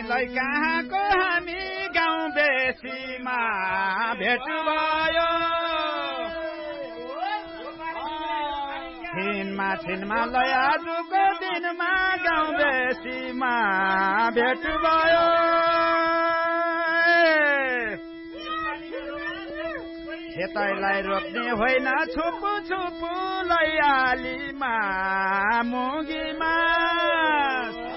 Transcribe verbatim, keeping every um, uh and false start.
लै कहाँको हामी गाउँ बेसीमा भेट भयो छिनमा छिनमा लै आजको दिनमा गाउँ बेसीमा भेट भयो खेतैलाई रोप्ने होइन छुपु छुपु लैआलीमा मुगीमा